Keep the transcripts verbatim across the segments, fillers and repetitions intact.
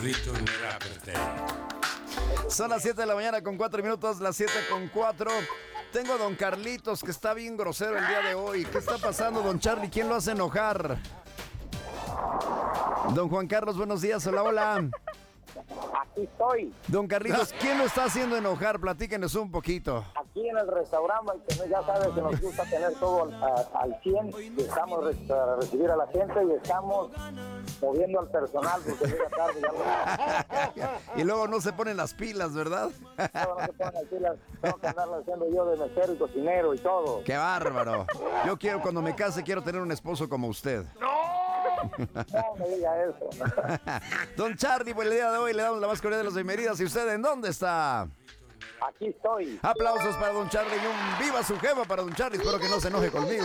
Ritornerà per te. Son las siete de la mañana con cuatro minutos, las siete con cuatro. Tengo a don Carlitos que está bien grosero el día de hoy. ¿Qué está pasando, don Charlie? ¿Quién lo hace enojar? Don Juan Carlos, buenos días. Hola, hola. Aquí estoy. Don Carlitos, ¿quién lo está haciendo enojar? Platíquenos un poquito. Aquí en el restaurante, que ya sabes que nos gusta tener todo a, al cien. Y estamos re- a recibir a la gente y estamos moviendo al personal porque llega tarde. Ya Y luego no se ponen las pilas, ¿verdad? no, no se ponen así, las tengo que andarlas haciendo yo de mesero y cocinero y todo. ¡Qué bárbaro! Yo quiero, cuando me case, quiero tener un esposo como usted. No me diga eso. Don Charlie, pues el día de hoy le damos la más cordial de las bienvenidas. ¿Y usted en dónde está? Aquí estoy. Aplausos para don Charlie y un viva su jefa para don Charlie. Espero que no se enoje conmigo.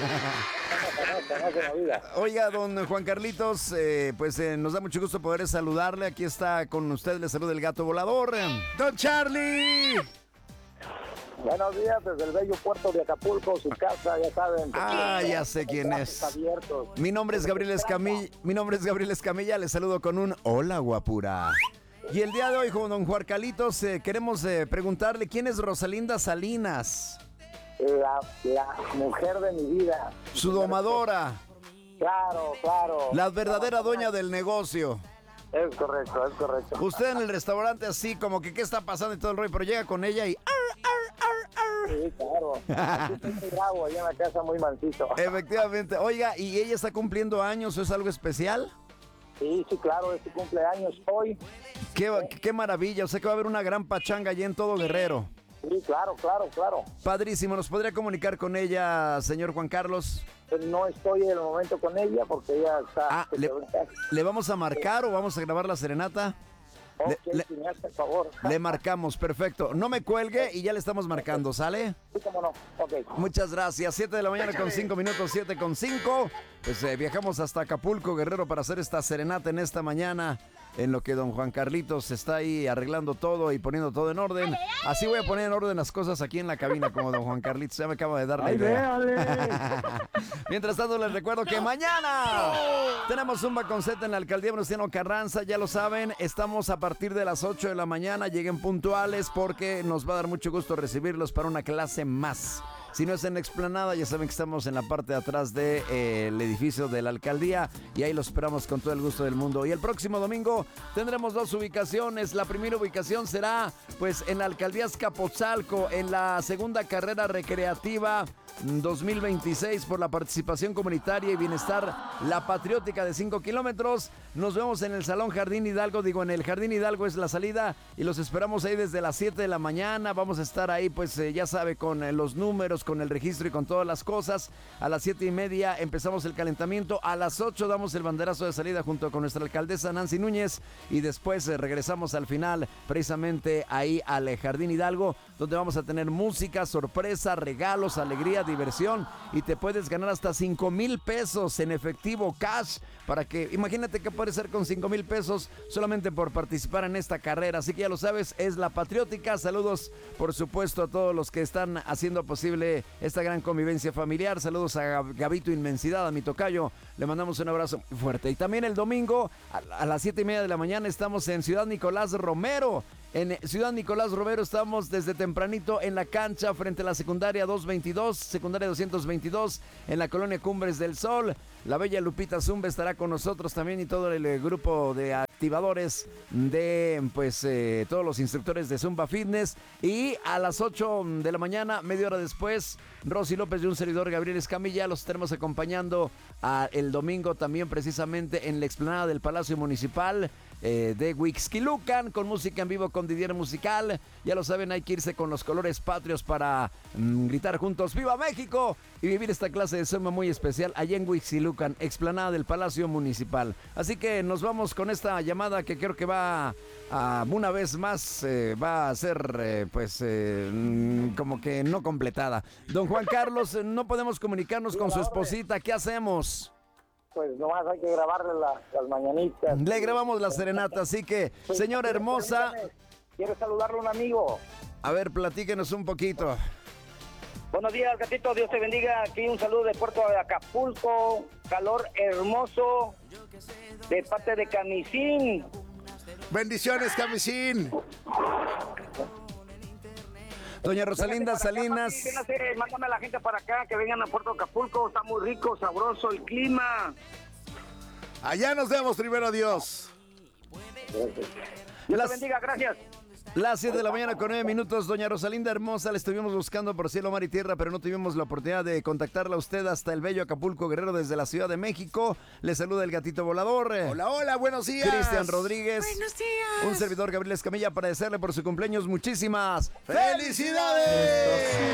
No, no se me olvida. Oiga, don Juan Carlitos, eh, pues eh, nos da mucho gusto poder saludarle. Aquí está con usted, le saluda el gato volador. ¡Don Charlie! Buenos días desde el bello puerto de Acapulco, su casa, ya saben. Ah, ya sé quién es. Abiertos. Mi nombre es Gabriel Escamilla. Mi nombre es Gabriel Escamilla. Le saludo con un hola, guapura. Y el día de hoy, con don Juan Carlitos, eh, queremos eh, preguntarle quién es Rosalinda Salinas. La, la mujer de mi vida. Su domadora. Claro, claro. La verdadera dueña del negocio. Es correcto, es correcto. Usted en el restaurante así, como que qué está pasando y todo el rollo, pero llega con ella y... Sí, claro. Aquí estoy muy bravo, allá en la casa muy mansito. Efectivamente. Oiga, ¿y ella está cumpliendo años? ¿Es algo especial? Sí, sí, claro, es su cumpleaños hoy. Qué, qué maravilla, o sea que va a haber una gran pachanga allí en todo Guerrero. Sí, claro, claro, claro. Padrísimo, ¿nos podría comunicar con ella, señor Juan Carlos? No estoy en el momento con ella porque ella está... Ah, le, ¿le vamos a marcar o vamos a grabar la serenata? Ok, le, si me hace el favor. Le marcamos, perfecto. No me cuelgue y ya le estamos marcando, ¿sale? Sí, cómo no. Ok. Muchas gracias. siete de la mañana con cinco minutos, siete con cinco. Pues eh, viajamos hasta Acapulco, Guerrero, para hacer esta serenata en esta mañana, en lo que don Juan Carlitos está ahí arreglando todo y poniendo todo en orden. Así voy a poner en orden las cosas aquí en la cabina como don Juan Carlitos. Ya me acaba de dar la idea. Mientras tanto, les recuerdo que mañana tenemos Zumba con Z en la alcaldía Venustiano Carranza. Ya lo saben, estamos a partir de las ocho de la mañana. Lleguen puntuales porque nos va a dar mucho gusto recibirlos para una clase más. Si no es en la explanada, ya saben que estamos en la parte de atrás del de, eh, edificio de la alcaldía y ahí los esperamos con todo el gusto del mundo. Y el próximo domingo tendremos dos ubicaciones. La primera ubicación será pues en la alcaldía Azcapotzalco, en la segunda carrera recreativa dos mil veintiséis por la participación comunitaria y bienestar, la patriótica de cinco kilómetros. Nos vemos en el Salón Jardín Hidalgo, digo en el Jardín Hidalgo es la salida y los esperamos ahí desde las siete de la mañana. Vamos a estar ahí pues eh, ya sabe con eh, los números, con el registro y con todas las cosas. A las siete y media empezamos el calentamiento, a las ocho damos el banderazo de salida junto con nuestra alcaldesa Nancy Núñez y después eh, regresamos al final precisamente ahí al eh, Jardín Hidalgo, donde vamos a tener música, sorpresa, regalos, alegría, diversión y te puedes ganar hasta cinco mil pesos en efectivo, cash, para que, imagínate qué puedes hacer con cinco mil pesos solamente por participar en esta carrera. Así que ya lo sabes, es la patriótica. Saludos por supuesto a todos los que están haciendo posible esta gran convivencia familiar. Saludos a Gabito Inmensidad, a mi tocayo, le mandamos un abrazo muy fuerte. Y también el domingo a, a las siete y media de la mañana estamos en Ciudad Nicolás Romero. En Ciudad Nicolás Romero estamos desde tempranito en la cancha frente a la secundaria doscientos veintidós, secundaria doscientos veintidós, en la colonia Cumbres del Sol. La bella Lupita Zumba estará con nosotros también y todo el grupo de activadores de pues eh, todos los instructores de Zumba Fitness. Y a las ocho de la mañana, media hora después, Rosy López y un servidor Gabriel Escamilla los estaremos acompañando a el domingo también precisamente en la explanada del Palacio Municipal eh, de Huixquilucan, con música en vivo con Didier Musical. Ya lo saben, hay que irse con los colores patrios para mmm, gritar juntos ¡Viva México! Y vivir esta clase de Zumba muy especial allá en Huixquilucan, explanada del Palacio Municipal. Así que nos vamos con esta llamada que creo que va a, una vez más eh, va a ser eh, pues eh, como que no completada. Don Juan Carlos, no podemos comunicarnos con su esposita, ¿qué hacemos? Pues nomás hay que grabarle la, las mañanitas. Le grabamos la serenata, así que, señora hermosa. Quiero saludarle a un amigo. A ver, platíquenos un poquito. Buenos días, gatito, Dios te bendiga. Aquí un saludo de Puerto de Acapulco. Calor hermoso de parte de Camisín. Bendiciones, Camisín. Doña Rosalinda Salinas. Mándame a la gente para acá, que vengan a Puerto Acapulco. Está muy rico, sabroso el clima. Allá nos vemos, primero Dios. Dios te bendiga, gracias. Las siete de la mañana con nueve minutos, doña Rosalinda hermosa, la estuvimos buscando por cielo, mar y tierra, pero no tuvimos la oportunidad de contactarla a usted hasta el bello Acapulco Guerrero desde la Ciudad de México. Le saluda el gatito volador. Hola, hola, buenos días. Cristian Rodríguez. Buenos días. Un servidor Gabriel Escamilla para desearle por su cumpleaños muchísimas ¡felicidades!